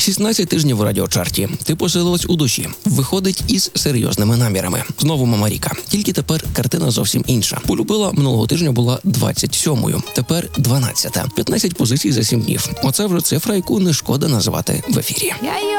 16 тижнів в радіочарті. Ти посилилась у душі. Виходить із серйозними намірами. Знову Мама Ріка. Тільки тепер картина зовсім інша. Полюбила минулого тижня була 27-ю. Тепер 12-та. 15 позицій за 7 днів. Оце вже цифра, яку не шкода називати в ефірі.